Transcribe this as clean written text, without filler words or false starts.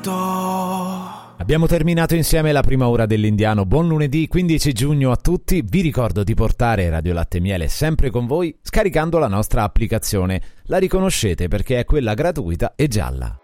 Abbiamo terminato insieme la prima ora dell'Indiano. Buon lunedì 15 giugno a tutti. Vi ricordo di portare Radio Latte e Miele sempre con voi scaricando la nostra applicazione. La riconoscete perché è quella gratuita e gialla.